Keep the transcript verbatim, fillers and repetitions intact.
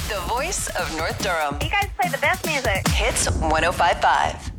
The voice of North Durham. You guys play the best music. Hits one oh five point five.